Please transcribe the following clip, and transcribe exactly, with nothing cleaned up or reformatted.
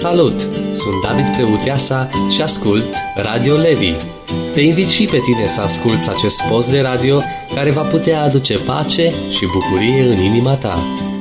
Salut! Sunt David Preuteasa și ascult Radio Levi. Te invit și pe tine să asculți acest post de radio care va putea aduce pace și bucurie în inima ta.